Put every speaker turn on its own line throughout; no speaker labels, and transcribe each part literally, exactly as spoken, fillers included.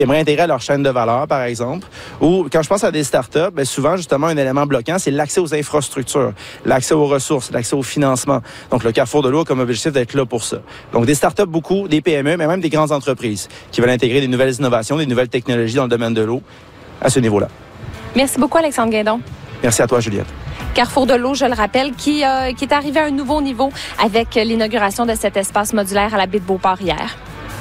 aimeraient intégrer à leur chaîne de valeur, par exemple. Ou quand je pense à des startups, bien souvent, justement, un élément bloquant, c'est l'accès aux infrastructures, l'accès aux ressources, l'accès au financement. Donc, le Carrefour de l'eau a comme objectif d'être là pour ça. Donc, des startups, beaucoup, des P M E, mais même des grandes entreprises qui veulent intégrer des nouvelles innovations, des nouvelles technologies dans le domaine de l'eau à ce niveau-là.
Merci beaucoup, Alexandre Guindon.
Merci à toi, Juliette.
Carrefour de l'eau, je le rappelle, qui, euh, qui est arrivé à un nouveau niveau avec l'inauguration de cet espace modulaire à la baie de Beauport hier.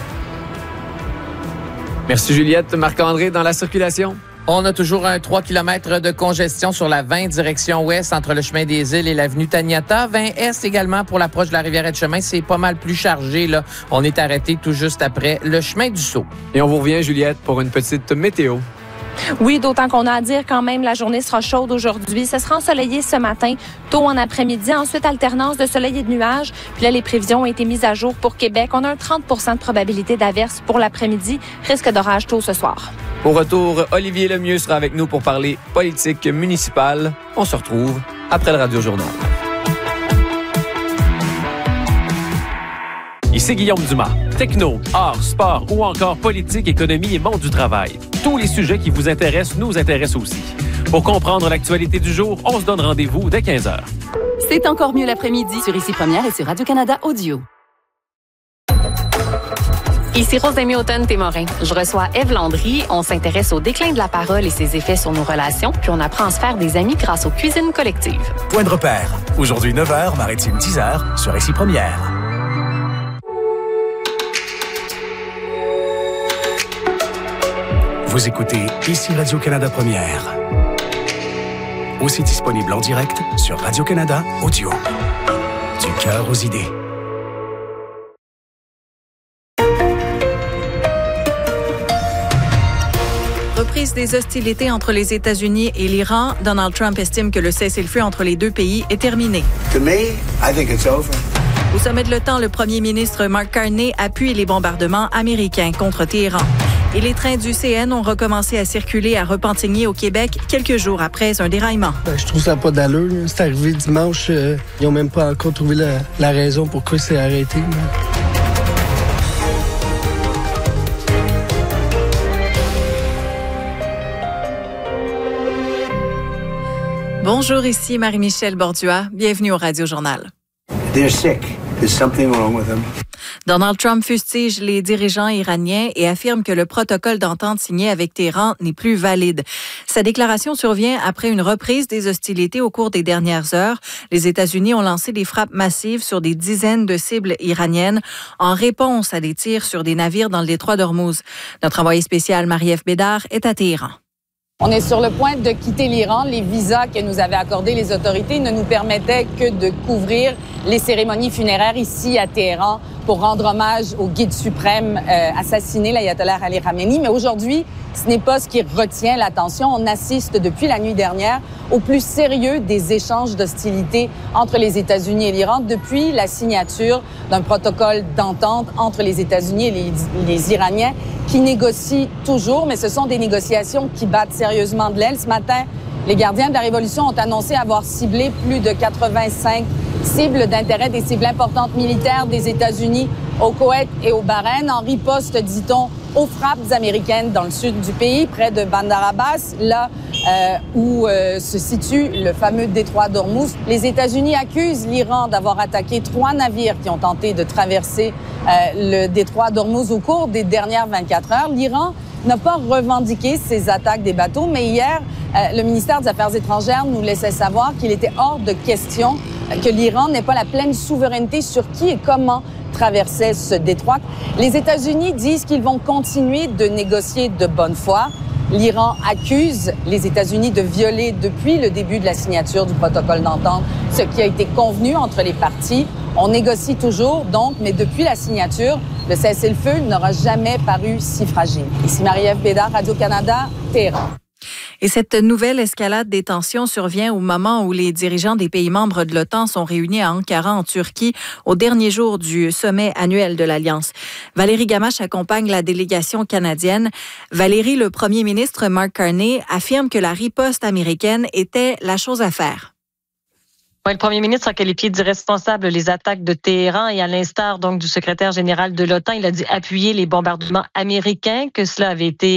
Merci Juliette. Marc-André dans la circulation.
On a toujours un trois kilomètres de congestion sur la vingt direction ouest entre le chemin des Îles et l'avenue Taniata. vingt est également pour l'approche de la Rivière-Etchemin. C'est pas mal plus chargé, là. On est arrêté tout juste après le chemin du Sceau.
Et on vous revient, Juliette, pour une petite météo.
Oui, d'autant qu'on a à dire quand même, la journée sera chaude aujourd'hui. Ce sera ensoleillé ce matin, tôt en après-midi. Ensuite, alternance de soleil et de nuages. Puis là, les prévisions ont été mises à jour pour Québec. On a un trente pour cent de probabilité d'averse pour l'après-midi. Risque d'orage tôt ce soir.
Au retour, Olivier Lemieux sera avec nous pour parler politique municipale. On se retrouve après le Radio Journal.
Ici Guillaume Dumas. Techno, art, sport ou encore politique, économie et monde du travail. Tous les sujets qui vous intéressent nous intéressent aussi. Pour comprendre l'actualité du jour, on se donne rendez-vous dès quinze heures.
C'est encore mieux l'après-midi sur Ici Première et sur Radio-Canada Audio.
Ici Rosemée Automne-Témorin. Je reçois Ève Landry. On s'intéresse au déclin de la parole et ses effets sur nos relations, puis on apprend à se faire des amis grâce aux cuisines collectives.
Point de repère. Aujourd'hui neuf heures, Maritime dix heures, sur Ici Première. Vous écoutez Ici Radio-Canada Première. Aussi disponible en direct sur Radio-Canada Audio. Du cœur aux idées.
Reprise des hostilités entre les États-Unis et l'Iran, Donald Trump estime que le cessez-le-feu entre les deux pays est terminé.
To me, I think it's over.
Au sommet de l'OTAN, le premier ministre Mark Carney appuie les bombardements américains contre Téhéran. Et les trains du C N ont recommencé à circuler à Repentigny au Québec quelques jours après un déraillement.
Ben, je trouve ça pas d'allure. C'est arrivé dimanche. Euh, ils n'ont même pas encore trouvé la, la raison pourquoi c'est arrêté. Là.
Bonjour, ici Marie-Michel Bordua. Bienvenue au Radio Journal.
They're sick. There's something wrong with them.
Donald Trump fustige les dirigeants iraniens et affirme que le protocole d'entente signé avec Téhéran n'est plus valide. Sa déclaration survient après une reprise des hostilités au cours des dernières heures. Les États-Unis ont lancé des frappes massives sur des dizaines de cibles iraniennes en réponse à des tirs sur des navires dans le détroit d'Ormuz. Notre envoyé spécial Marie-Ève Bédard est à Téhéran.
On est sur le point de quitter l'Iran. Les visas que nous avaient accordés les autorités ne nous permettaient que de couvrir les cérémonies funéraires ici à Téhéran pour rendre hommage au guide suprême euh, assassiné, l'ayatollah Ali Khamenei. Mais aujourd'hui, ce n'est pas ce qui retient l'attention. On assiste depuis la nuit dernière au plus sérieux des échanges d'hostilité entre les États-Unis et l'Iran depuis la signature d'un protocole d'entente entre les États-Unis et les, les Iraniens qui négocient toujours, mais ce sont des négociations qui battent sérieusement de l'aile. Ce matin, les gardiens de la Révolution ont annoncé avoir ciblé plus de quatre-vingt-cinq cibles d'intérêt, des cibles importantes militaires des États-Unis au Koweït et au Bahreïn, en riposte, dit-on, aux frappes américaines dans le sud du pays, près de Bandar Abbas, là euh, où euh, se situe le fameux détroit d'Ormuz. Les États-Unis accusent l'Iran d'avoir attaqué trois navires qui ont tenté de traverser euh, le détroit d'Ormuz au cours des dernières vingt-quatre heures. L'Iran n'a pas revendiqué ces attaques des bateaux, mais hier, euh, le ministère des Affaires étrangères nous laissait savoir qu'il était hors de question que l'Iran n'ait pas la pleine souveraineté sur qui et comment traversait ce détroit. Les États-Unis disent qu'ils vont continuer de négocier de bonne foi. L'Iran accuse les États-Unis de violer depuis le début de la signature du protocole d'entente ce qui a été convenu entre les parties. On négocie toujours, donc, mais depuis la signature, le cessez-le-feu n'aura jamais paru si fragile. Ici Marie-Ève Bédard, Radio-Canada, Téhéran.
Et cette nouvelle escalade des tensions survient au moment où les dirigeants des pays membres de l'OTAN sont réunis à Ankara, en Turquie, au dernier jour du sommet annuel de l'Alliance. Valérie Gamache accompagne la délégation canadienne. Valérie, le premier ministre Mark Carney affirme que la riposte américaine était la chose à faire.
Ouais, le premier ministre a qualifié d'irresponsables les attaques de Téhéran et à l'instar donc du secrétaire général de l'OTAN, il a dit appuyer les bombardements américains, que cela avait été